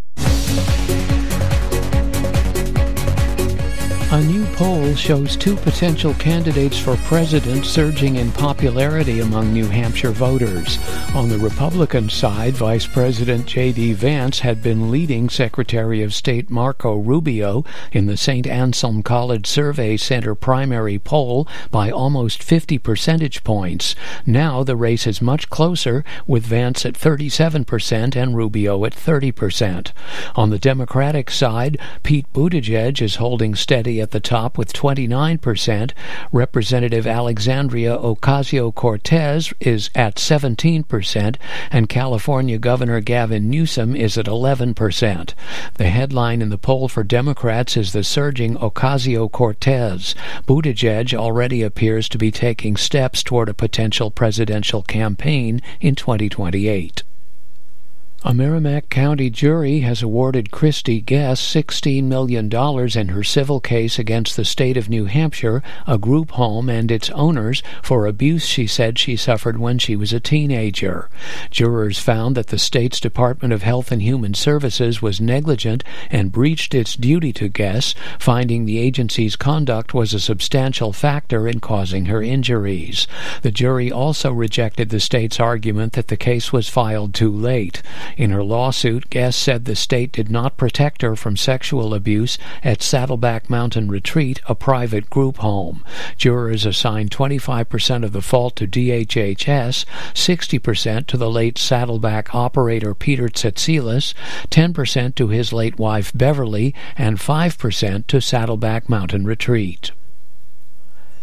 Speaker 1: A new poll shows two potential candidates for president surging in popularity among New Hampshire voters. On the Republican side, Vice President J.D. Vance had been leading Secretary of State Marco Rubio in the St. Anselm College Survey Center primary poll by almost 50 percentage points. Now the race is much closer, with Vance at 37% and Rubio at 30%. On the Democratic side, Pete Buttigieg is holding steady at the top with 29%. Representative Alexandria Ocasio-Cortez is at 17%, and California Governor Gavin Newsom is at 11%. The headline in the poll for Democrats is the surging Ocasio-Cortez. Buttigieg already appears to be taking steps toward a potential presidential campaign in 2028. A Merrimack County jury has awarded Christy Guess $16 million in her civil case against the state of New Hampshire, a group home, and its owners for abuse she said she suffered when she was a teenager. Jurors found that the state's Department of Health and Human Services was negligent and breached its duty to Guess, finding the agency's conduct was a substantial factor in causing her injuries. The jury also rejected the state's argument that the case was filed too late. In her lawsuit, Guess said the state did not protect her from sexual abuse at Saddleback Mountain Retreat, a private group home. Jurors assigned 25% of the fault to DHHS, 60% to the late Saddleback operator Peter Tsatsilas, 10% to his late wife Beverly, and 5% to Saddleback Mountain Retreat.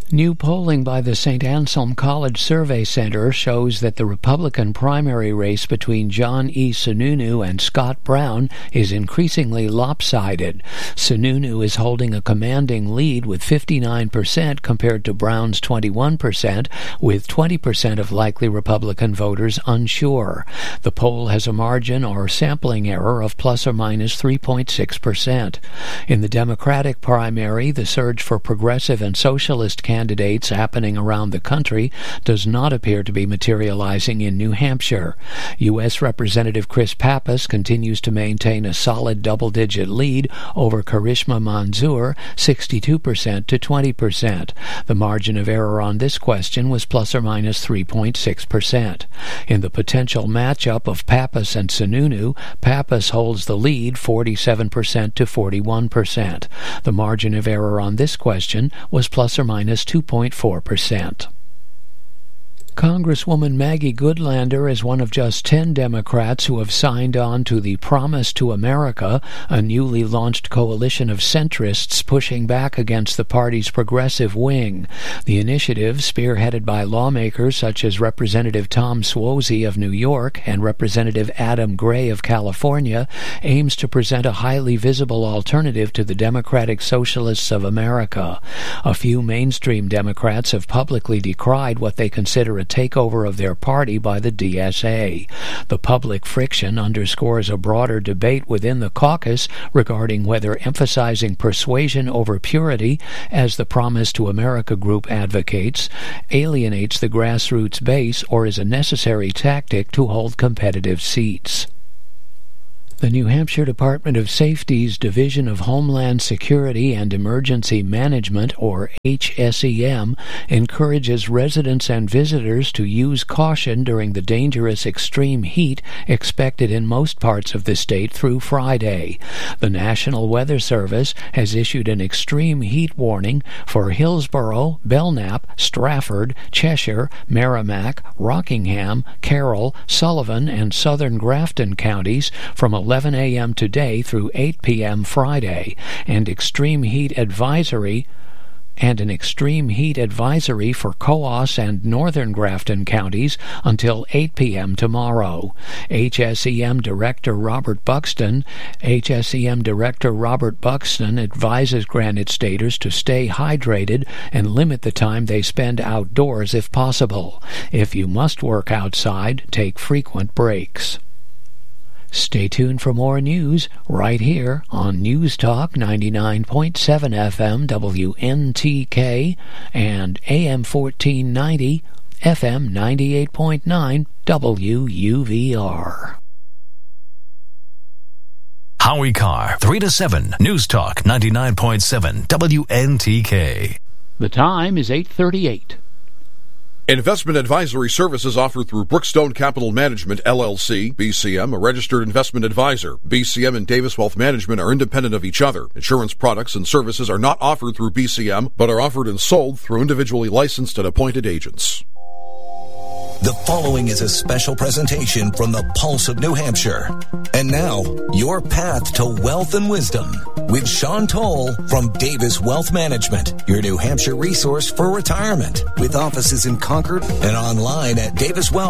Speaker 1: New polling by the St. Anselm College Survey Center shows that the Republican primary race between John E. Sununu and Scott Brown is increasingly lopsided. Sununu is holding a commanding lead with 59% compared to Brown's 21%, with 20% of likely Republican voters unsure. The poll has a margin or sampling error of plus or minus 3.6%. In the Democratic primary, the surge for progressive and socialist candidates happening around the country does not appear to be materializing in New Hampshire. U.S. Representative Chris Pappas continues to maintain a solid double-digit lead over Karishma Manzoor, 62% to 20%. The margin of error on this question was plus or minus 3.6%. In the potential matchup of Pappas and Sununu, Pappas holds the lead 47% to 41%. The margin of error on this question was plus or minus 2.4%. Congresswoman Maggie Goodlander is one of just 10 Democrats who have signed on to the Promise to America, a newly launched coalition of centrists pushing back against the party's progressive wing. The initiative, spearheaded by lawmakers such as Representative Tom Suozzi of New York and Representative Adam Gray of California, aims to present a highly visible alternative to the Democratic Socialists of America. A few mainstream Democrats have publicly decried what they consider a takeover of their party by the DSA. The public friction underscores a broader debate within the caucus regarding whether emphasizing persuasion over purity, as the Promise to America group advocates, alienates the grassroots base or is a necessary tactic to hold competitive seats. The New Hampshire Department of Safety's Division of Homeland Security and Emergency Management, or HSEM, encourages residents and visitors to use caution during the dangerous extreme heat expected in most parts of the state through Friday. The National Weather Service has issued an extreme heat warning for Hillsborough, Belknap, Strafford, Cheshire, Merrimack, Rockingham, Carroll, Sullivan, and southern Grafton counties from 11 a.m. today through 8 p.m. Friday, and an extreme heat advisory for Coos and northern Grafton counties until 8 p.m. tomorrow. HSEM Director Robert Buxton advises Granite Staters to stay hydrated and limit the time they spend outdoors if possible. If you must work outside, take frequent breaks. Stay tuned for more news right here on News Talk 99.7 FM WNTK and AM 1490 FM 98.9 WUVR.
Speaker 9: Howie Carr, 3 to 7, News Talk 99.7 WNTK.
Speaker 1: The time is 8:38.
Speaker 18: Investment advisory services offered through Brookstone Capital Management, LLC, BCM, a registered investment advisor. BCM and Davis Wealth Management are independent of each other. Insurance products and services are not offered through BCM, but are offered and sold through individually licensed and appointed agents.
Speaker 21: The following is a special presentation from the Pulse of New Hampshire. And now, your path to wealth and wisdom with Sean Toll from Davis Wealth Management, your New Hampshire resource for retirement, with offices in Concord and online at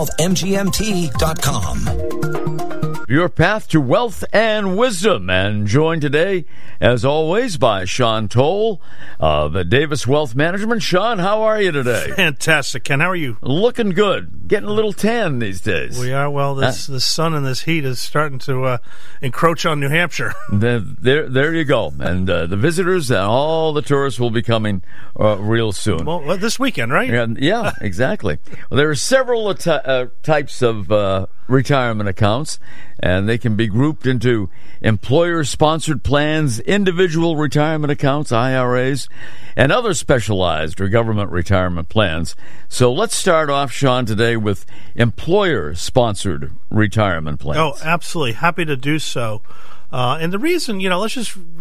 Speaker 21: daviswealthmgmt.com.
Speaker 22: Your path to wealth and wisdom, and joined today, as always, by Sean Toll of Davis Wealth Management. Sean, how are you today?
Speaker 23: Fantastic, Ken. How are you?
Speaker 22: Looking good. Getting a little tan these days.
Speaker 23: We are. Well, this sun and this heat is starting to encroach on New Hampshire.
Speaker 22: There you go. And the visitors and all the tourists will be coming real soon.
Speaker 23: Well, this weekend, right?
Speaker 22: Yeah, exactly. Well, there are several types of retirement accounts, and they can be grouped into employer-sponsored plans, individual retirement accounts, IRAs, and other specialized or government retirement plans. So let's start off, Sean, today with employer-sponsored retirement plans.
Speaker 23: Oh, absolutely. Happy to do so. And the reason, let's just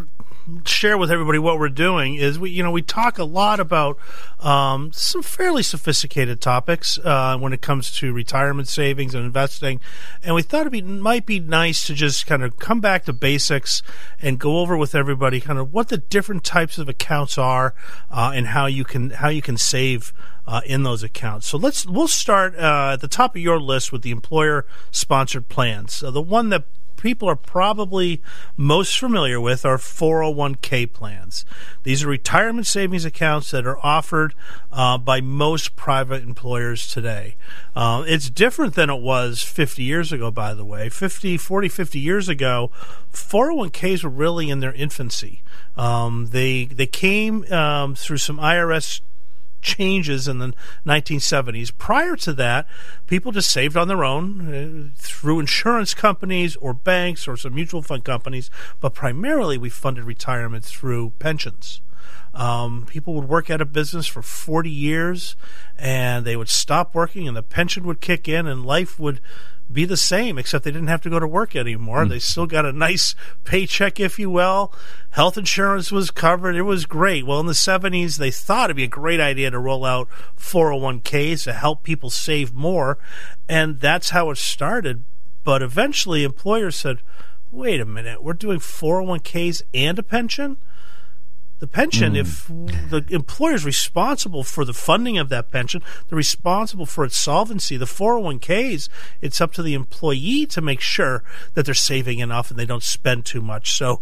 Speaker 23: share with everybody what we're doing is we talk a lot about some fairly sophisticated topics when it comes to retirement savings and investing, and we thought might be nice to just kind of come back to basics and go over with everybody kind of what the different types of accounts are and how you can save in those accounts. So we'll start at the top of your list with the employer-sponsored plans. The one that people are probably most familiar with are 401k plans. These are retirement savings accounts that are offered by most private employers today. It's different than it was 50 years ago, by the way. 50 years ago, 401ks were really in their infancy. They came through some IRS changes in the 1970s. Prior to that, people just saved on their own through insurance companies or banks or some mutual fund companies, but primarily we funded retirement through pensions. People would work out of business for 40 years and they would stop working and the pension would kick in and life would be the same, except they didn't have to go to work anymore. They still got a nice paycheck, if you will. Health insurance was covered. It was great. Well, in the 70s, they thought it'd be a great idea to roll out 401ks to help people save more, and that's how it started. But eventually, employers said, wait a minute, we're doing 401ks and a pension? The pension, if the employer is responsible for the funding of that pension, they're responsible for its solvency. The 401ks, it's up to the employee to make sure that they're saving enough and they don't spend too much. So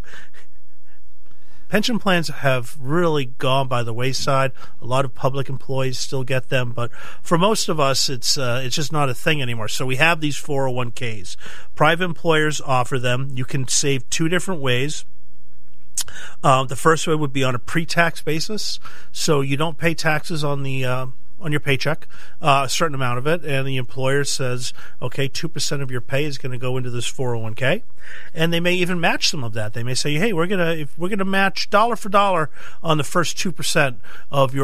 Speaker 23: pension plans have really gone by the wayside. A lot of public employees still get them, but for most of us, it's just not a thing anymore. So we have these 401ks. Private employers offer them. You can save two different ways. The first way would be on a pre-tax basis, so you don't pay taxes on the on your paycheck, a certain amount of it, and the employer says, okay, 2% of your pay is going to go into this 401k, and they may even match some of that. They may say, hey, we're gonna match dollar for dollar on the first 2% of your